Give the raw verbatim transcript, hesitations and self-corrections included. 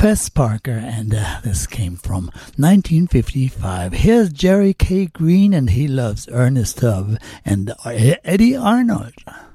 Fess Parker, and uh, this came from nineteen fifty-five. Here's Jerry K. Green, and he loves Ernest Tubb and Eddie Arnold.